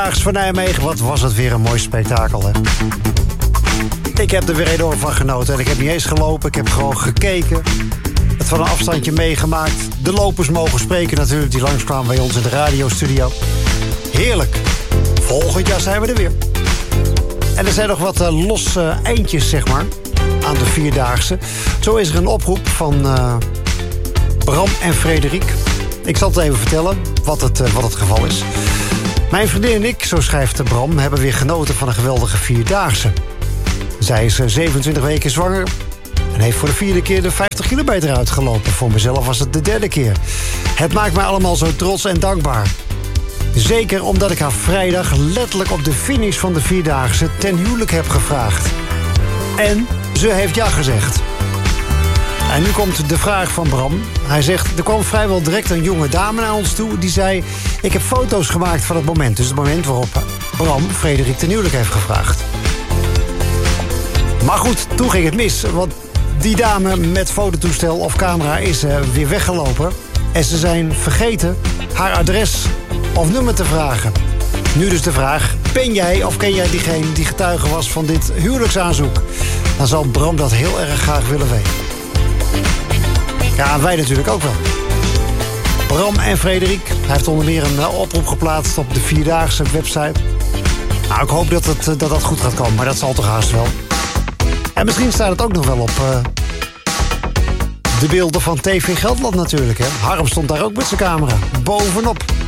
Vierdaagse van Nijmegen, wat was het weer een mooi spektakel, hè? Ik heb er weer enorm van genoten en ik heb niet eens gelopen, ik heb gewoon gekeken. Het van een afstandje meegemaakt. De lopers mogen spreken natuurlijk, die langskwamen bij ons in de radiostudio. Heerlijk. Volgend jaar zijn we er weer. En er zijn nog wat losse eindjes, zeg maar, aan de Vierdaagse. Zo is er een oproep van Bram en Frederik. Ik zal het even vertellen wat het geval is. Mijn vriendin en ik, zo schrijft Bram, hebben weer genoten van een geweldige Vierdaagse. Zij is 27 weken zwanger en heeft voor de 4e keer de 50 kilometer uitgelopen. Voor mezelf was het de 3e keer. Het maakt mij allemaal zo trots en dankbaar. Zeker omdat ik haar vrijdag letterlijk op de finish van de Vierdaagse ten huwelijk heb gevraagd. En ze heeft ja gezegd. En nu komt de vraag van Bram. Hij zegt, er kwam vrijwel direct een jonge dame naar ons toe die zei, ik heb foto's gemaakt van het moment. Dus het moment waarop Bram Frederik ten huwelijk heeft gevraagd. Maar goed, toen ging het mis. Want die dame met fototoestel of camera is weer weggelopen. En ze zijn vergeten haar adres of nummer te vragen. Nu dus de vraag, ben jij of ken jij diegene die getuige was van dit huwelijksaanzoek? Dan zal Bram dat heel erg graag willen weten. Ja, wij natuurlijk ook wel. Bram en Frederik, hij heeft onder meer een oproep geplaatst op de Vierdaagse website. Nou, ik hoop dat dat goed gaat komen, maar dat zal toch haast wel. En misschien staat het ook nog wel op de beelden van TV Gelderland natuurlijk, hè. Harm stond daar ook met zijn camera, bovenop.